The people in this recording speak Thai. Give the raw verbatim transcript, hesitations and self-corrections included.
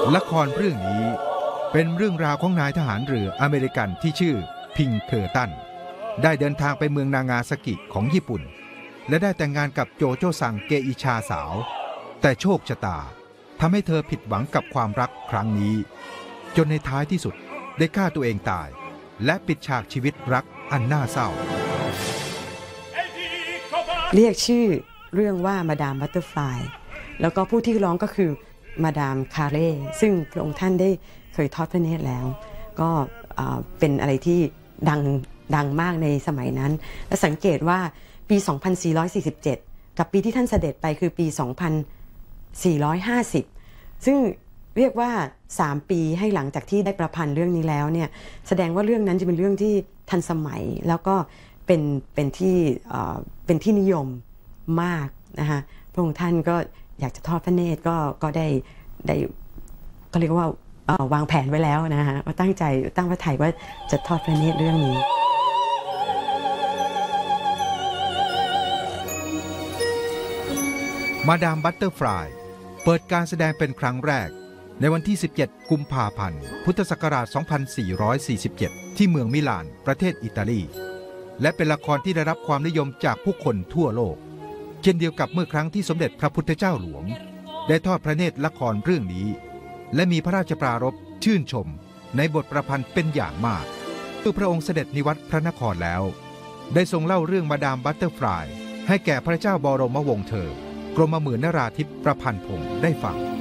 ละครเรื่องนี้เป็นเรื่องราวของนายทหารเรืออเมริกันที่ชื่อพิงเคอร์ตันได้เดินทางไปเมืองนางาซากิของญี่ปุ่นและได้แต่งงานกับโจโจซังเกอิชาสาวแต่โชคชะตาทำให้เธอผิดหวังกับความรักครั้งนี้จนในท้ายที่สุดได้ฆ่าตัวเองตายและปิดฉากชีวิตรักอันน่าเศร้าเรียกชื่อเรื่องว่ามาดามบัตเตอร์ฟลายแล้วก็ผู้ที่ร้องก็คือมาดามคาเร่ซึ่งพระองค์ท่านได้เคยทอดพระเนตรแล้วก็เป็นอะไรที่ดังดังมากในสมัยนั้นและสังเกตว่าปี สองพันสี่ร้อยสี่สิบเจ็ด กับปีที่ท่านเสด็จไปคือปี สองพันสี่ร้อยห้าสิบ ซึ่งเรียกว่าสามปีให้หลังจากที่ได้ประพันธ์เรื่องนี้แล้วเนี่ยแสดงว่าเรื่องนั้นจะเป็นเรื่องที่ทันสมัยแล้วก็เป็นเป็นที่เป็นที่นิยมมากนะคะพระองค์ท่านก็อยากจะทอดพระเนตรก็ก็ได้ได้ก็เรียกว่าวางแผนไว้แล้วนะฮะว่าตั้งใจตั้งพระทัยว่าจะทอดพระเนตรเรื่องนี้มาดามบัตเตอร์ฟลายเปิดการแสดงเป็นครั้งแรกในวันที่ สิบเจ็ด กุมภาพันธ์ พุทธศักราช สองพันสี่ร้อยสี่สิบเจ็ด ที่เมืองมิลานประเทศอิตาลีและเป็นละครที่ได้รับความนิยมจากผู้คนทั่วโลกเช่นเดียวกับเมื่อครั้งที่สมเด็จพระพุทธเจ้าหลวงได้ทอดพระเนตรละครเรื่องนี้และมีพระราชปรารภชื่นชมในบทประพันธ์เป็นอย่างมากเมื่อพระองค์เสด็จนิวัตรพระนครแล้วได้ทรงเล่าเรื่องมาดามบัตเตอร์ฟลายให้แก่พระเจ้าบรมวงศ์เธอกรมหมื่นนราธิปประพันธ์พงศ์ได้ฟัง